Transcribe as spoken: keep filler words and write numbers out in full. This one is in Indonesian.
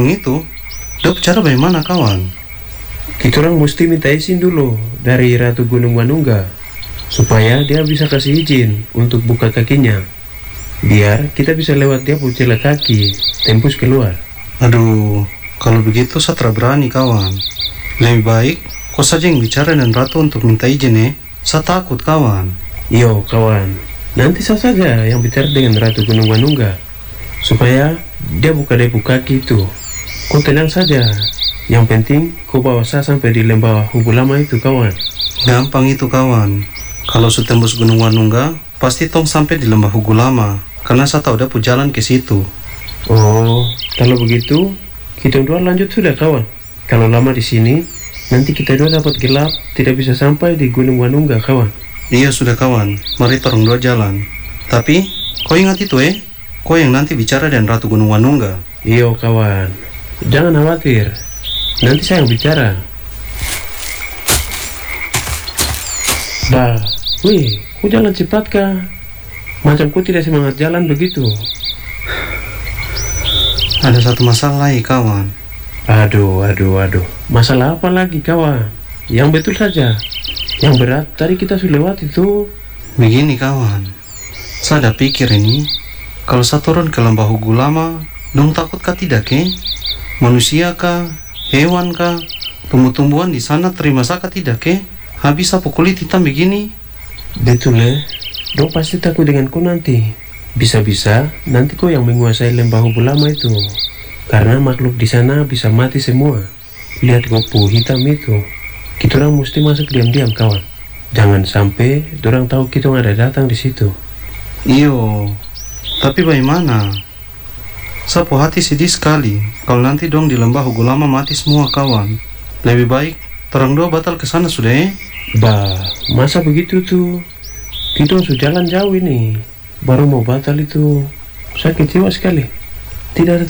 itu, dia bicara bagaimana kawan? Kita orang mesti minta izin dulu dari Ratu Gunung Wanungga supaya dia bisa kasih izin untuk buka kakinya, biar kita bisa lewat dia pucela kaki tembus keluar. Aduh, kalau begitu saya tidak berani kawan. Lebih baik kau saja yang bicara dengan Ratu untuk minta izin ya. Saya takut kawan. Yo kawan, nanti saya saja yang bicara dengan Ratu Gunung Wanungga supaya dia buka debu kaki itu. Kau tenang saja, yang penting kau bawa saya sampai di lembah Hubu Lama itu kawan. Gampang itu kawan. Kalau sudah tembus Gunung Wanungga, pasti tong sampai di lembah Hubu Lama, karena saya tahu dapat jalan ke situ. Oh, kalau begitu kita dua lanjut sudah kawan. Kalau lama di sini, nanti kita dua dapat gelap, tidak bisa sampai di Gunung Wanungga kawan. Iya sudah kawan, mari torong dua jalan. Tapi, kau ingat itu eh, kau yang nanti bicara dengan Ratu Gunung Wanungga. Iyo kawan, jangan khawatir, nanti saya yang bicara. Bah, wih, kau jalan cepat kah? Macam kau tidak semangat jalan begitu. Ada satu masalah lagi kawan. Aduh, aduh, aduh. Masalah apa lagi kawan? Yang betul saja. Yang berat tadi kita sudah lewat itu. Begini kawan, saya ada pikir ini, kalau saya turun ke lembah Hubu Lama, dong takut kah tidak ke? Manusia kah? Hewan kah? Tumbuh-tumbuhan di sana terima saya kah tidak ke? Habis apa kulit hitam begini? Betul ya. Dong pasti takut dengan kau nanti. Bisa-bisa nanti kau yang menguasai lembah Hubu Lama itu. Karena makhluk di sana bisa mati semua. Lihat gopu hitam itu. Kita orang mesti masuk diam-diam kawan. Jangan sampai orang tahu kita ada datang di situ. Iyo, tapi bagaimana? Saya punya hati sedih sekali kalau nanti dong di lembah Hubu Lama mati semua kawan. Lebih baik terang dua batal ke sana sudah ya. Bah, masa begitu tuh? Kita sudah jalan jauh ini, baru mau batal itu. Saya kecewa sekali. Tidak ada